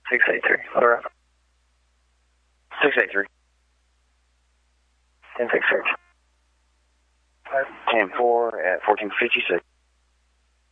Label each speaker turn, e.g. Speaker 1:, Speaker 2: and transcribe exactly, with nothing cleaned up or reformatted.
Speaker 1: six eight three. All right.
Speaker 2: six eight three.
Speaker 1: ten six search.
Speaker 2: ten four at fourteen fifty-six.